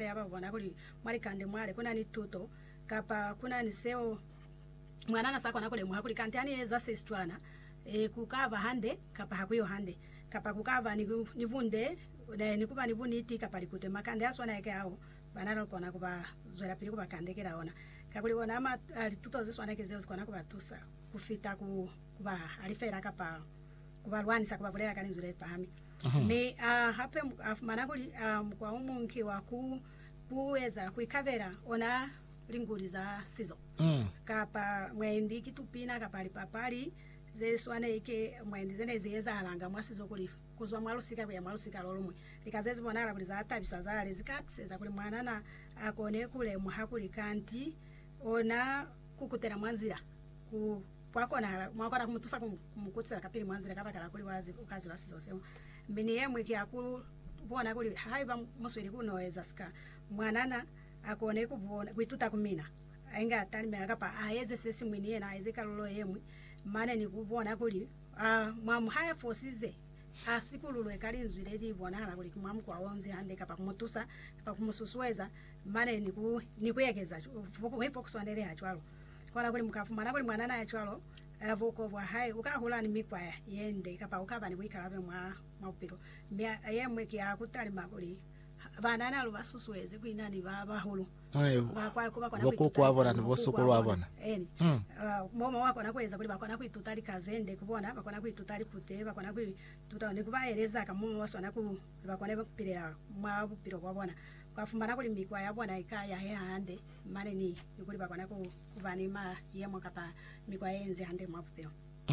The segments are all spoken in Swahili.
mwale aba bona kuli mwali kande mwale kuna ni tuto kapa kuna ni seo mwanana sako nakole mwakuli kanti ani eza sestwana kukava hande kapa hakuyo hande kapa kukava nivunde nikuba nivuniti kapa likute makande aswana yake hao banana kona kuba zwela pili kuba kandekera ona kakuli kona ama tuto ziswana yake zeo kona kuba tusa kufita kuba alifera kapa kuba lwanisa kuba kulea kani zule pahami me hape manakuli kwa umunki wa kuweza kuikavera ona linguli za sizo kapa mwendi kitupina kapa lipapali zeswane ike mwendi zene ziyeza halanga mwasizo kuli kuzwa mwalusika kwa mwalusika lolumwe likazezi bonala kuli za atabisa zale zikatseza kuli mwanana akone kule muhakuli kanti ona kukutera mwanzira ku kwakona mwakona kumutusa kumukutsa kapili mwanzira kapa kala kuli wazi ukazi basizo sema mbini yemwe kyakulu bona kuli haiba muswiri kunoweza sika mwanana akone kubona kwituta kumina ainga talimera kapa ayeze sesi mwini yena ayeze kalolo yemwe mane ni kubona kuli mwamu haya fosize asikululwe kalinzwire libona hala kuli mwamu kwa onzi hande kapa kumutusa kapa kumususweza mane ni kuyekeza wepo kuswandele hachwalo kwa kuli mukafumana kuli mwanana hachwalo avoko bwa hai ukahula ni mikwaya yende kapa ukaba ni wikalabe mwaupiro yemwe kya kutalima kuli banana alo basusweze kwinani babahulu boko kwabona ni bosokolo abona momo wako nakweza kuli bakona kwitutali kazende kubona bakona kwitutali kute bakona kwitutali ne kubaeleza kamumo wasona ku bakona bakupirira mwabupiro kwabona kwafumana kuli mikwa yabona ikaya he hande mane ni kuli bakona kubani ma yemwe kapa mikwa yenze hande mwabupiro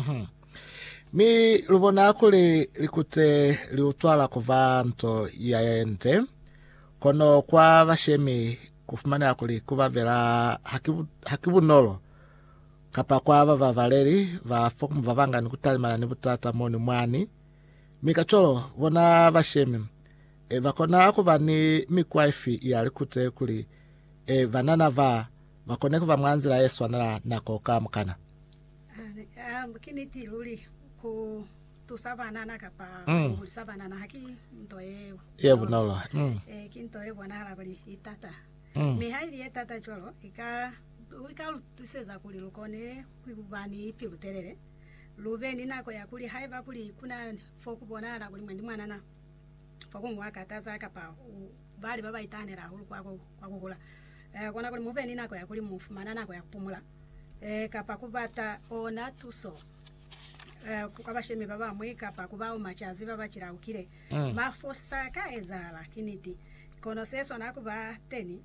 mi lubona kuli likute liutwala kuvanto yaente kono kwa bashemi kufumana kuli kubavera hakivunolo kapa kwa bava valeri vafokumu vavanga nikutalimana nibutata moni mwani mikacholo vona bashemi vakona akuva ni mikwaifi yalikute kuli vanana vakone kuva mwanzira yesu anala nakoka mukana kiniti luli ku tusavana na kapa kulisavana na haki mtoe yevunolo kintoe bwana kuli itata me haili etata cholo ika tuseza kuli lukone kwibani piluterere lubeni nako yakuli haiba kuli kuna foku bonala kuli mwendi mwanana foku mwaka taza kapa bali baba itanera hulu kwako kula kona kuli mubeni nako yakuli mufumana nako yakupumula kapa kubata ona tuso kukabashemi baba mweka pa kubao machazi baba chiraukire mafosa ka ezala kiniti kono seso nakuba teni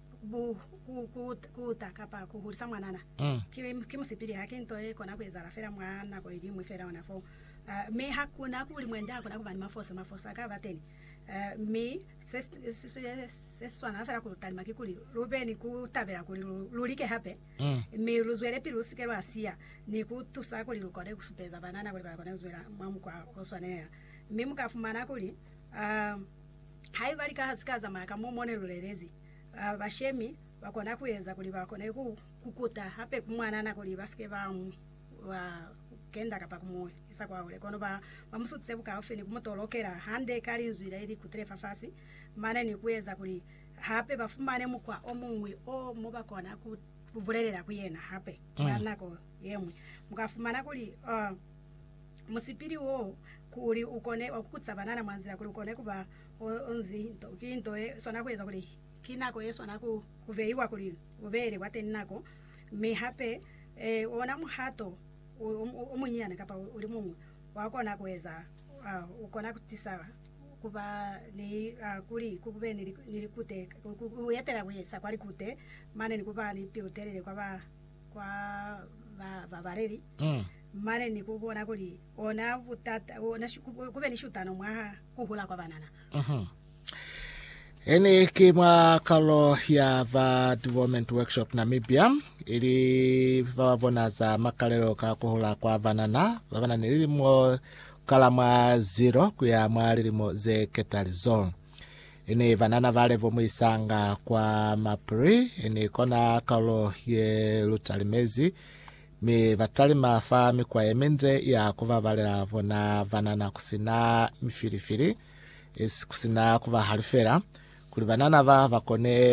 kutaka kuhulisa mwanana kimusipiri hakinto kona kwezala fera mwana ko ilimu fera onafo me hakuna kuli mwenda kona kubani mafosa ka bateni mi seso na fera kutalima kikuli rubeni kutabera kuli lulike hape mi luzwere pirusike lwasia ni kutusa kuli lukode kusupeza banana kuli bakona zwera mwamu kwa oswanea mi mukafumana kuli haivalika hasikaza maka momone lulelezi bashemi bakona kuyeza kuli bakona kukuta hape kumwana kuli basike ba kenda kapa kumwe isa kwa ule kono bamusutse buka ofeni kumutolokera hande kali nzwira ili kutrefa fasi maana ni kuyeza kuli hape bafumane mukwa omumwe o mubakona kuvulelera kuyena hape mwanako yemwe mukafumana kuli musipiri wo kuli ukone wakutsa banana mwanzira kuli ukone kuba onzi kinto sona kweza kuli kinako yeso naku kuveiwa kuli ubere wateni nako me hape ona muhato umunyana kapa uli mumwe wakona kweza ukona kutisa kuba ni kuli kubene nilikute uyetera kwesa kwali kute mane nikuba ni piuterere kwa babareri mane nikubona kuli ona butata ona kube ni shutano mwa kuhula kwa banana ene kima kalo ya va development workshop Namibia ili vavona za makalero ka kuhula kwa banana nilimo kala mwa 0 kuya mwa lilimo ze ketali zone ene banana vale vomuisanga kwa mapri ene kona kalo ye lutalimezi mi vatali mafa mikwa emenze ya kuva valera vona banana kusina mifilifili kusina kuva halifera kuli banana vakone